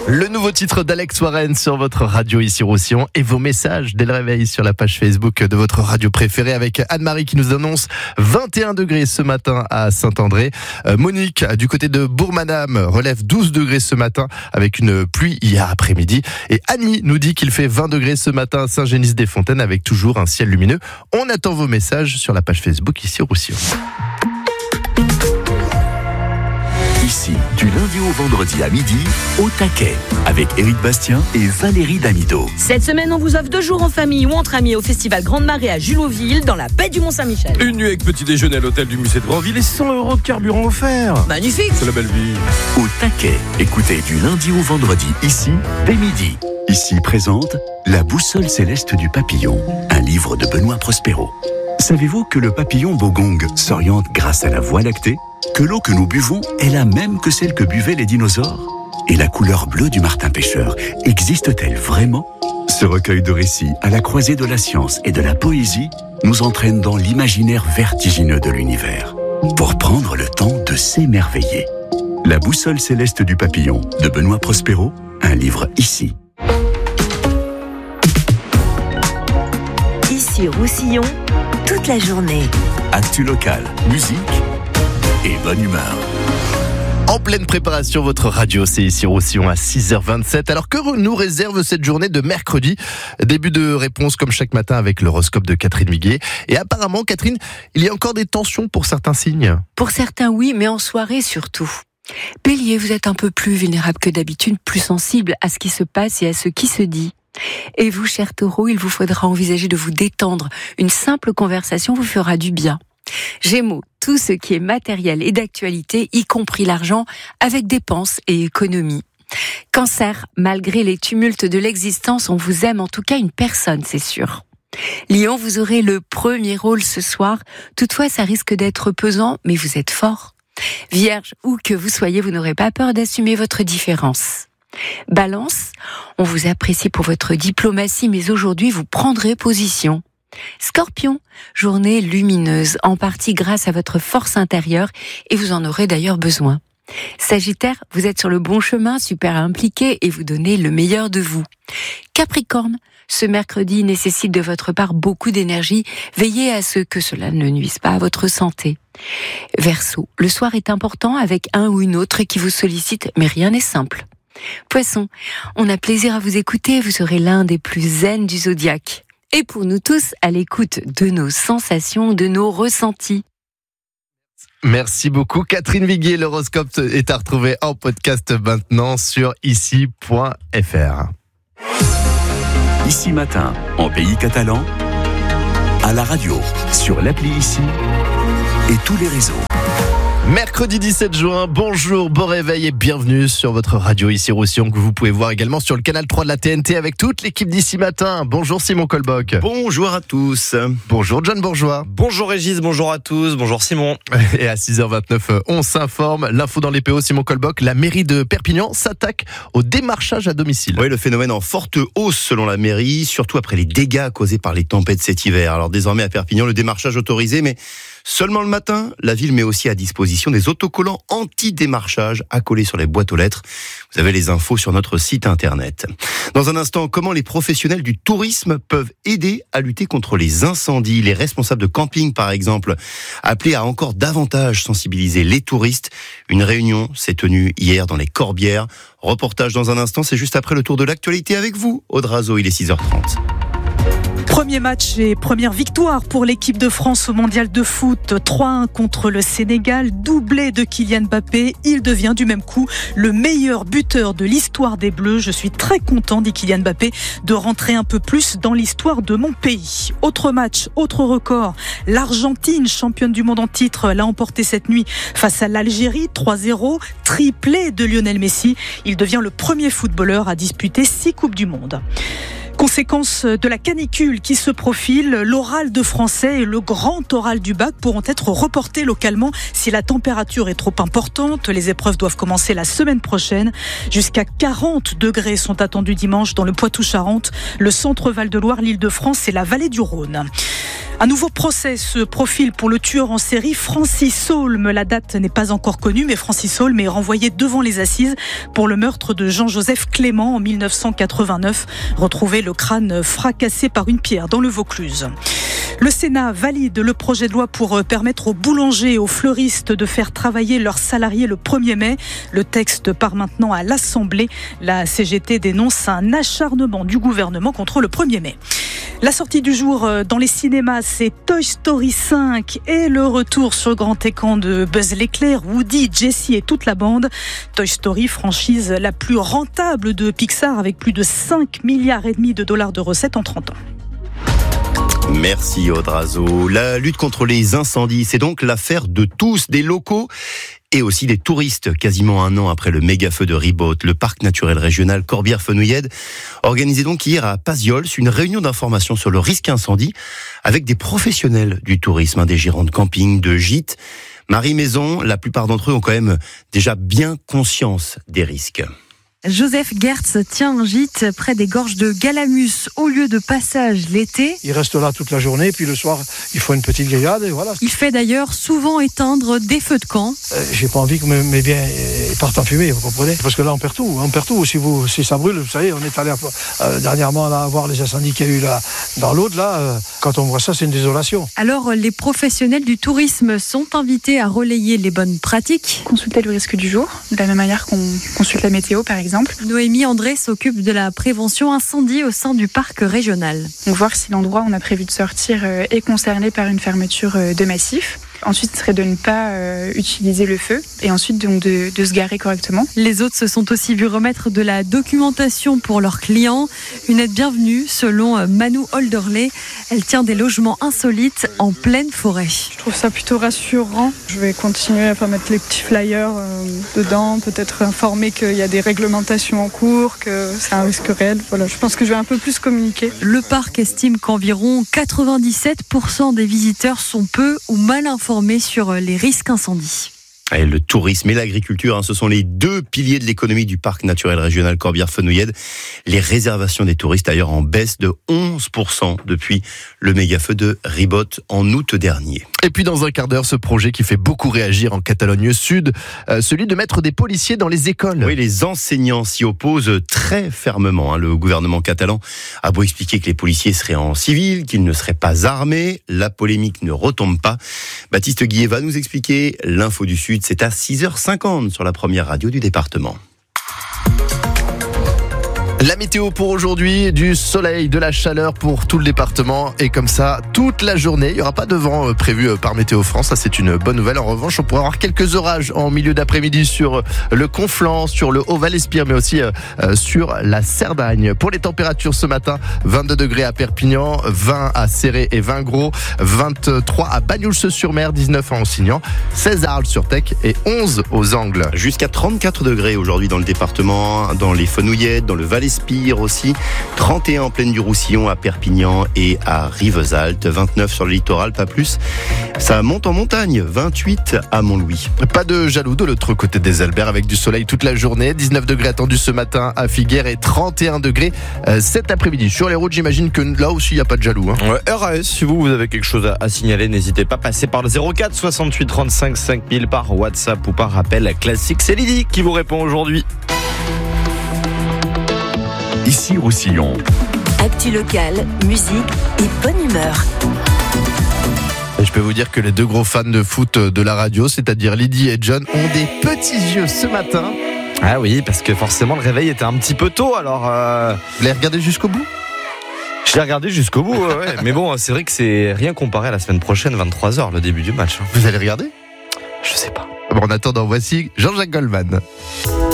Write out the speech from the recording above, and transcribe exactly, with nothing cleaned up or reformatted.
Le nouveau titre d'Alex Warren sur votre radio ici Roussillon et vos messages dès le réveil sur la page Facebook de votre radio préférée avec Anne-Marie qui nous annonce vingt et un degrés ce matin à Saint-André. Euh, Monique du côté de Bourg-Madame relève douze degrés ce matin avec une pluie hier après-midi. Et Annie nous dit qu'il fait vingt degrés ce matin à Saint-Génis-des-Fontaines avec toujours un ciel lumineux. On attend vos messages sur la page Facebook ici Roussillon. Ici, du lundi au vendredi à midi, au taquet, avec Éric Bastien et Valérie Damido. Cette semaine, on vous offre deux jours en famille ou entre amis au festival Grande Marée à Julotville, dans la baie du Mont-Saint-Michel. Une nuit avec petit déjeuner à l'hôtel du musée de Granville et cent euros de carburant offert. Magnifique. C'est la belle vie. Au taquet, écoutez du lundi au vendredi, ici, dès midi. Ici présente La boussole céleste du papillon, un livre de Benoît Prospero. Savez-vous que le papillon bogong s'oriente grâce à la voie lactée ? Que l'eau que nous buvons est la même que celle que buvaient les dinosaures ? Et la couleur bleue du martin-pêcheur existe-t-elle vraiment ? Ce recueil de récits à la croisée de la science et de la poésie nous entraîne dans l'imaginaire vertigineux de l'univers pour prendre le temps de s'émerveiller. La boussole céleste du papillon de Benoît Prospero, un livre ici. Ici Roussillon, toute la journée. Actu local, musique et bonne humeur. En pleine préparation, votre radio, c'est ici Roussillon à six heures vingt-sept. Alors que nous réserve cette journée de mercredi ? Début de réponse comme chaque matin avec l'horoscope de Catherine Viguier. Et apparemment, Catherine, il y a encore des tensions pour certains signes. Pour certains, oui, mais en soirée surtout. Bélier, vous êtes un peu plus vulnérable que d'habitude, plus sensible à ce qui se passe et à ce qui se dit. Et vous, cher Taureau, il vous faudra envisager de vous détendre. Une simple conversation vous fera du bien. Gémeaux, tout ce qui est matériel et d'actualité, y compris l'argent, avec dépenses et économie. Cancer, malgré les tumultes de l'existence, on vous aime, en tout cas une personne, c'est sûr. Lion, vous aurez le premier rôle ce soir, toutefois ça risque d'être pesant, mais vous êtes fort. Vierge, où que vous soyez, vous n'aurez pas peur d'assumer votre différence. Balance, on vous apprécie pour votre diplomatie, mais aujourd'hui vous prendrez position. Scorpion, journée lumineuse, en partie grâce à votre force intérieure, et vous en aurez d'ailleurs besoin. Sagittaire, vous êtes sur le bon chemin, super impliqué, et vous donnez le meilleur de vous. Capricorne, ce mercredi nécessite de votre part beaucoup d'énergie, veillez à ce que cela ne nuise pas à votre santé. Verseau, le soir est important avec un ou une autre qui vous sollicite, mais rien n'est simple. Poisson, on a plaisir à vous écouter, vous serez l'un des plus zen du zodiaque. Et pour nous tous, à l'écoute de nos sensations, de nos ressentis. Merci beaucoup Catherine Viguier. L'horoscope est à retrouver en podcast maintenant sur ici point f r. Ici matin, en pays catalan, à la radio, sur l'appli Ici et tous les réseaux. Mercredi dix-sept juin, bonjour, bon réveil et bienvenue sur votre radio ici Roussillon que vous pouvez voir également sur le canal trois de la T N T avec toute l'équipe d'Ici Matin. Bonjour Simon Colboc. Bonjour à tous. Bonjour John Bourgeois. Bonjour Régis, bonjour à tous, bonjour Simon. Et à six heures vingt-neuf, on s'informe. L'info dans les P O, Simon Colboc, la mairie de Perpignan s'attaque au démarchage à domicile. Oui, le phénomène en forte hausse selon la mairie, surtout après les dégâts causés par les tempêtes cet hiver. Alors désormais à Perpignan, le démarchage autorisé, mais seulement le matin. La ville met aussi à disposition des autocollants anti-démarchage à coller sur les boîtes aux lettres. Vous avez les infos sur notre site internet. Dans un instant, comment les professionnels du tourisme peuvent aider à lutter contre les incendies. Les responsables de camping, par exemple, appelés à encore davantage sensibiliser les touristes. Une réunion s'est tenue hier dans les Corbières. Reportage dans un instant, c'est juste après le tour de l'actualité avec vous. Aude Razo, il est six heures trente. Premier match et première victoire pour l'équipe de France au mondial de foot. trois un contre le Sénégal, doublé de Kylian Mbappé. Il devient du même coup le meilleur buteur de l'histoire des Bleus. Je suis très content, dit Kylian Mbappé, de rentrer un peu plus dans l'histoire de mon pays. Autre match, autre record. L'Argentine, championne du monde en titre, l'a emporté cette nuit face à l'Algérie, trois zéro. Triplé de Lionel Messi. Il devient le premier footballeur à disputer six Coupes du Monde. Conséquence de la canicule qui se profile, l'oral de français et le grand oral du bac pourront être reportés localement si la température est trop importante. Les épreuves doivent commencer la semaine prochaine. Jusqu'à quarante degrés sont attendus dimanche dans le Poitou-Charentes, le centre Val-de-Loire, l'Île-de-France et la vallée du Rhône. Un nouveau procès se profile pour le tueur en série Francis Saulme. La date n'est pas encore connue, mais Francis Saulme est renvoyé devant les assises pour le meurtre de Jean-Joseph Clément en mille neuf cent quatre-vingt-neuf. Retrouvé le crâne fracassé par une pierre dans le Vaucluse. Le Sénat valide le projet de loi pour permettre aux boulangers et aux fleuristes de faire travailler leurs salariés le premier mai. Le texte part maintenant à l'Assemblée. La C G T dénonce un acharnement du gouvernement contre le premier mai. La sortie du jour dans les cinémas, c'est Toy Story cinq et le retour sur grand écran de Buzz l'éclair, Woody, Jessie et toute la bande. Toy Story, franchise la plus rentable de Pixar avec plus de cinq milliards et demi de dollars de recettes en trente ans. Merci Audrazo. La lutte contre les incendies, c'est donc l'affaire de tous, des locaux et aussi des touristes. Quasiment un an après le méga feu de Ribaute, le parc naturel régional Corbière-Fenouillède organisait donc hier à Paziols une réunion d'information sur le risque incendie avec des professionnels du tourisme, des gérants de camping, de gîtes. Marie Maison, la plupart d'entre eux ont quand même déjà bien conscience des risques. Joseph Gertz tient un gîte près des gorges de Galamus au lieu de passage l'été. Il reste là toute la journée, puis le soir, il faut une petite grillade et voilà. Il fait d'ailleurs souvent éteindre des feux de camp. Euh, j'ai pas envie que mes, mes biens partent en fumée, vous comprenez ? Parce que là, on perd tout, on perd tout. Si, vous, si ça brûle, vous savez, on est allé euh, dernièrement là, voir les incendies qu'il y a eu là, dans l'Aude. Là, euh, quand on voit ça, c'est une désolation. Alors, les professionnels du tourisme sont invités à relayer les bonnes pratiques. Consulter le risque du jour, de la même manière qu'on consulte la météo, par exemple. Noémie André s'occupe de la prévention incendie au sein du parc régional. Donc voir si l'endroit où on a prévu de sortir est concerné par une fermeture de massif. Ensuite, ce serait de ne pas euh, utiliser le feu et ensuite donc de, de se garer correctement. Les autres se sont aussi vus remettre de la documentation pour leurs clients. Une aide bienvenue selon Manu Holderley. Elle tient des logements insolites en pleine forêt. Je trouve ça plutôt rassurant. Je vais continuer à mettre les petits flyers euh, dedans, peut-être informer qu'il y a des réglementations en cours, que c'est un risque réel. Voilà, je pense que je vais un peu plus communiquer. Le parc estime qu'environ quatre-vingt-dix-sept pour cent des visiteurs sont peu ou mal informés sur les risques incendies. Et le tourisme et l'agriculture, hein, ce sont les deux piliers de l'économie du parc naturel régional Corbière-Fenouillède. Les réservations des touristes d'ailleurs en baisse de onze pour cent depuis le méga-feu de Ribaute en août dernier. Et puis dans un quart d'heure, ce projet qui fait beaucoup réagir en Catalogne Sud, euh, celui de mettre des policiers dans les écoles. Oui, les enseignants s'y opposent très fermement. Hein. Le gouvernement catalan a beau expliquer que les policiers seraient en civil, qu'ils ne seraient pas armés, la polémique ne retombe pas. Baptiste Guillet va nous expliquer l'info du Sud. C'est à six heures cinquante sur la première radio du département. La météo pour aujourd'hui, du soleil, de la chaleur pour tout le département et comme ça toute la journée. Il n'y aura pas de vent prévu par Météo France, ça c'est une bonne nouvelle. En revanche, on pourra avoir quelques orages en milieu d'après-midi sur le Conflans, sur le Haut-Val-Espire, mais aussi sur la Cerdagne. Pour les températures ce matin, vingt-deux degrés à Perpignan, vingt à Céré et Vingros, vingt-trois à Bagnols-sur-Mer, dix-neuf à Ansignan, seize à Arles-sur-Tech et onze aux Angles. Jusqu'à trente-quatre degrés aujourd'hui dans le département, dans les Fenouillèdes, dans le Val-Espire aussi, trente et un en plaine du Roussillon à Perpignan et à Rivesaltes, vingt-neuf sur le littoral, pas plus. Ça monte en montagne, vingt-huit à Montlouis. Pas de jaloux de l'autre côté des Alberts avec du soleil toute la journée, dix-neuf degrés attendus ce matin à Figueres et trente et un degrés euh, cet après-midi. Sur les routes, j'imagine que là aussi il n'y a pas de jaloux. Hein. Ouais, R A S, si vous, vous avez quelque chose à, à signaler, n'hésitez pas à passer par le zéro quatre soixante-huit trente-cinq cinq mille par WhatsApp ou par appel classique. C'est Lydie qui vous répond aujourd'hui. Ici Roussillon. Actu locale, musique et bonne humeur. Et je peux vous dire que les deux gros fans de foot de la radio, c'est-à-dire Lydie et John, ont des petits yeux ce matin. Ah oui, parce que forcément le réveil était un petit peu tôt, alors... Euh... Vous l'avez regardé jusqu'au bout ? Je l'ai regardé jusqu'au bout, ouais, ouais. Mais bon, c'est vrai que c'est rien comparé à la semaine prochaine, vingt-trois heures, le début du match. Vous allez regarder ? Je sais pas. Bon, en attendant, voici Jean-Jacques Goldman.